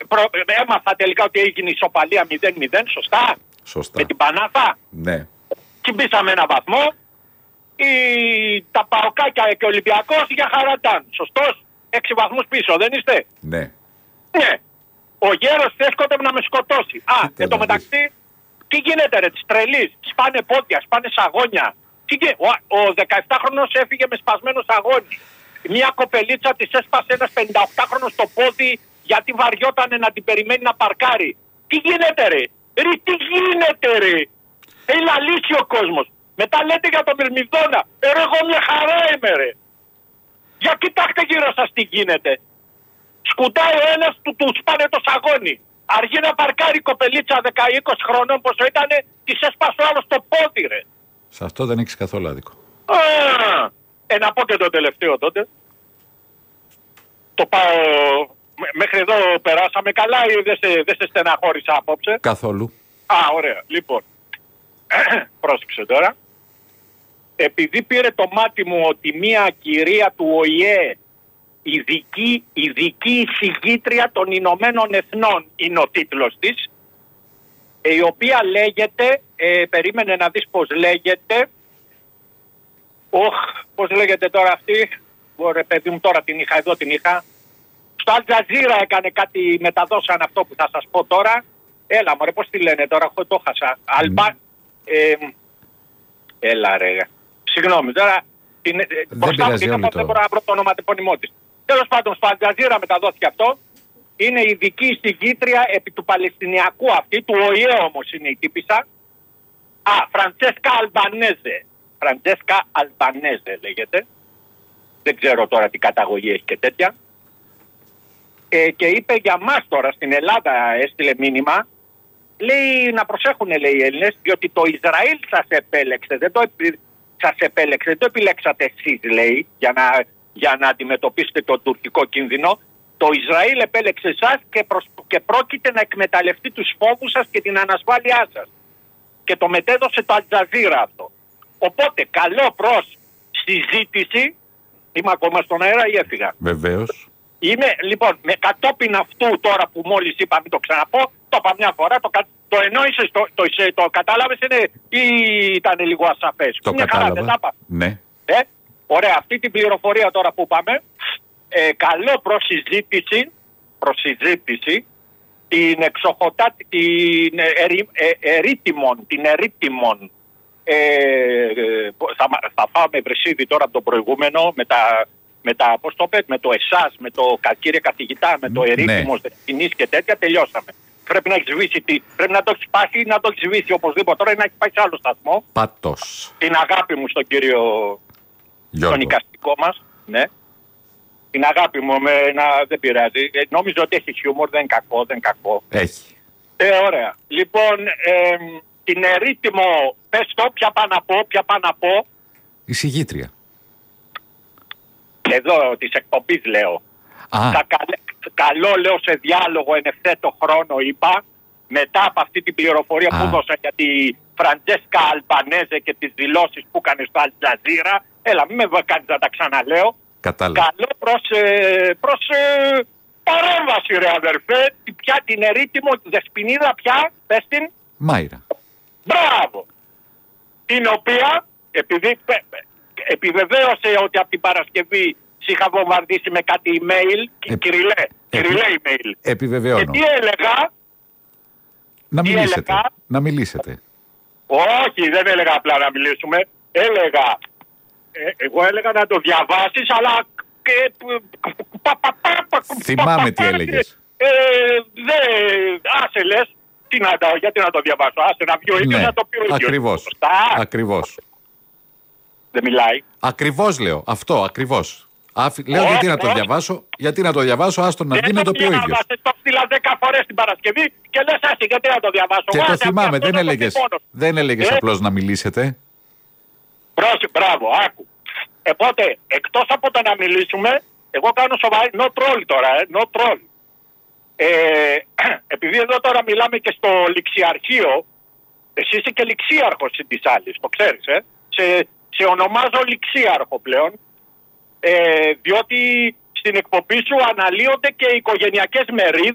έμαθα τελικά ότι έγινε ισοπαλία 0-0, σωστά. Σωστά. Με την Πανάθα. Ναι. Κυμπήσαμε ένα βαθμό. Τα Παοκάκια και ο Ολυμπιακός για χαρατάν. Σωστός. 6 βαθμούς πίσω, δεν είστε? Ναι. Ναι. Ο γέρος θέσκονται να με σκοτώσει. Εν τω μεταξύ, τι γίνεται ρε, της τρελής. Σπάνε πόδια, σπάνε σαγόνια. Ο 17χρονος έφυγε με σπασμένο σαγόνι. Μια κοπελίτσα της έσπασε ένας 58χρονος στο πόδι γιατί βαριότανε να την περιμένει να παρκάρει. Τι γίνεται ρε. Τι γίνεται ρε. Θέλει να λύσει ο κόσμος. Μετά λέτε για τον Μυρμηδόνα. Εγώ μια χαρά είμαι ρε. Για κοιτάξτε γύρω σας τι γίνεται. Σκουτάει ο ένας του σπάνε το σαγόνι. Αργεί να παρκάρει η κοπελίτσα 10-20 χρονών πόσο ήτανε, της έσπασε ο άλλος το πόδι ρε. Σε αυτό δεν έχεις καθόλου άδικο. Να πω και το τελευταίο τότε. Το πάω. Μέχρι εδώ περάσαμε καλά ή δεν σε στεναχώρησα απόψε? Καθόλου. Ωραία. Λοιπόν. Πρόσεξε τώρα. Επειδή πήρε το μάτι μου ότι μια κυρία του ΟΗΕ, ειδική εισηγήτρια των Ηνωμένων Εθνών είναι ο τίτλος της, η οποία λέγεται, περίμενε να δεις πώς λέγεται, πώς λέγεται τώρα αυτή, ωραία παιδί μου τώρα την είχα, εδώ την είχα, στο Αλτζαζίρα έκανε κάτι, μεταδώσαν αυτό που θα σας πω τώρα, έλα μωρέ πώς τη λένε τώρα, εγώ το χάσα, έλα ρε, συγγνώμη τώρα, δεν πειράζει όλοι δεν μπορώ να βρω το ονοματεπώνυμό της. Τέλος πάντων, στο Αλτζαζίρα μεταδόθηκε αυτό. Είναι ειδική εισηγήτρια επί του Παλαιστινιακού αυτή, του ΟΗΕ όμως είναι η τύπισσα. Φραντσέσκα Αλμπανέζε. Φραντσέσκα Αλμπανέζε λέγεται. Δεν ξέρω τώρα τι καταγωγή έχει και τέτοια. Και είπε για μας τώρα στην Ελλάδα, έστειλε μήνυμα. Λέει να προσέχουν λέει οι Έλληνες, διότι το Ισραήλ σας επέλεξε. Δεν το επιλέξατε εσείς λέει, για να αντιμετωπίσετε τον τουρκικό κίνδυνο. Το Ισραήλ επέλεξε εσάς και πρόκειται να εκμεταλλευτεί τους φόβους σας και την ανασφάλειά σας. Και το μετέδωσε το Αλτζαζίρα αυτό. Οπότε καλό προς συζήτηση. Είμαι ακόμα στον αέρα ή έφυγα? Βεβαίως. Λοιπόν, κατόπιν αυτού τώρα που μόλις είπα, μην το ξαναπώ, το είπα μια φορά, το εννοείσαι, το κατάλαβες ή ήταν λίγο ασαφές? Το μια κατάλαβα. Χαρά, δεν ναι. Ωραία, αυτή την πληροφορία τώρα που είπαμε, καλό προς συζήτηση την ερήτημον θα φάμε βρυσίδι τώρα από το προηγούμενο με το εσάς, με το κύριε καθηγητά, με το ερήτημος δεσποινής και τέτοια, τελειώσαμε. Πρέπει να έχει σβήσει, πρέπει να το έχει σπάσει ή να το έχει σβήσει οπωσδήποτε τώρα ή να έχει πάει σε άλλο σταθμό. Πάτος. Την αγάπη μου στον κύριο τον οικαστικό μας, ναι. Την αγάπη μου, δεν πειράζει. Νόμιζα ότι έχει χιούμορ, δεν είναι κακό. Έχει. Ωραία. Λοιπόν, την ερήτημο, πες το, ποια πάνω να πω. Η συγγήτρια. Εδώ, της εκπομπής λέω. Καλό λέω σε διάλογο εν ευθέτω χρόνο είπα, μετά από αυτή την πληροφορία που έδωσα για τη Φραντσέσκα Αλμπανέζε και τις δηλώσεις που έκανε στο Αλτζαζίρα. Έλα, μην με κάνεις να τα ξαναλέω. Κατάλαβα. Καλό προς παρέμβαση ρε αδερφέ. Πια την ερήτημο δεσποινίδα πια, πες την. Μάιρα. Μπράβο. Την οποία, επειδή επιβεβαίωσε ότι από την Παρασκευή είχα βομβαρδίσει με κάτι email, κυριλέ email. Επιβεβαιώνω. Και τι έλεγα? Να μιλήσετε. Όχι, δεν έλεγα απλά να μιλήσουμε. Εγώ έλεγα να το διαβάσεις, αλλά θυμάμαι τι έλεγες. Άσε λες, γιατί να το διαβάσω, άσε να βγει ο ίδιος να το πει ο ίδιος. Ακριβώς. Δεν μιλάει. Ακριβώς λέω, αυτό ακριβώς. Λέω γιατί να το διαβάσω, άστον να βγει να το πει ο ίδιος. Το στείλα 10 φορές την Παρασκευή και λες άσαι γιατί να το διαβάσω. Και το θυμάμαι, δεν έλεγες απλώς να μιλήσετε. Μπράβο, άκου. Οπότε, εκτός από το να μιλήσουμε, εγώ κάνω σοβαρή, no troll τώρα, no troll. Επειδή εδώ τώρα μιλάμε και στο ληξιαρχείο, εσύ είσαι και ληξίαρχος της άλλης, το ξέρεις, σε ονομάζω ληξίαρχο πλέον, διότι στην εκπομπή σου αναλύονται και οι οικογενειακές μερίδες